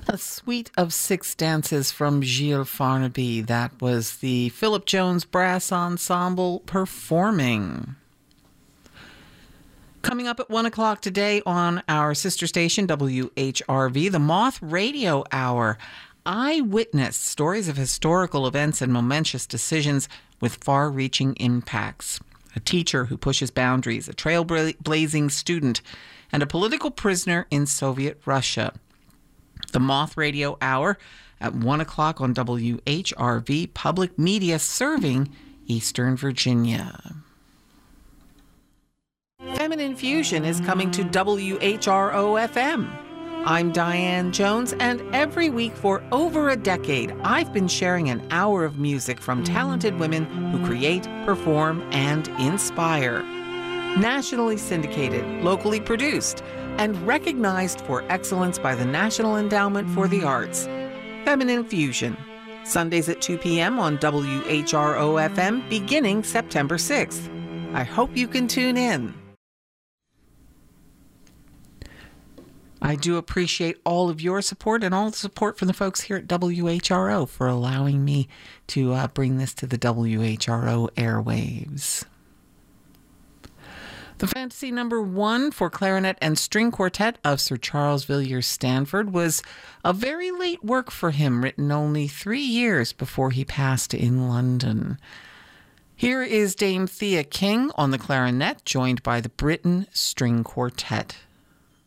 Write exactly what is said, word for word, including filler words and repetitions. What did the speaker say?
A suite of six dances from Gilles Farnaby. That was the Philip Jones Brass Ensemble performing. Coming up at one o'clock today on our sister station, W H R V, the Moth Radio Hour. Eyewitness stories of historical events and momentous decisions with far-reaching impacts. A teacher who pushes boundaries, a trailblazing student, and a political prisoner in Soviet Russia. The Moth Radio Hour at one o'clock on W H R V, public media serving Eastern Virginia. Feminine Fusion is coming to W H R O F M. I'm Diane Jones, and every week for over a decade, I've been sharing an hour of music from talented women who create, perform, and inspire. Nationally syndicated, locally produced, and recognized for excellence by the National Endowment for the Arts. Feminine Fusion, Sundays at two p.m. on W H R O F M beginning September sixth. I hope you can tune in. I do appreciate all of your support and all the support from the folks here at W H R O for allowing me to uh, bring this to the W H R O airwaves. The fantasy number one for clarinet and string quartet of Sir Charles Villiers Stanford was a very late work for him, written only three years before he passed in London. Here is Dame Thea King on the clarinet, joined by the Britten String Quartet.